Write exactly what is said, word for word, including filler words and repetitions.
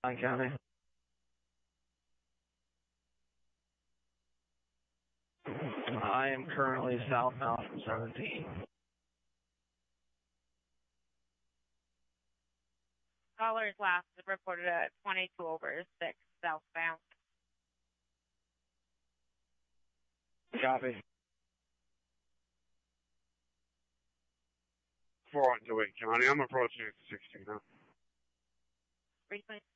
Line County. I am currently southbound from seventeen. Caller's last reported at twenty-two over six southbound. Copy. four one two eight County. I'm approaching at sixteen now. three twenty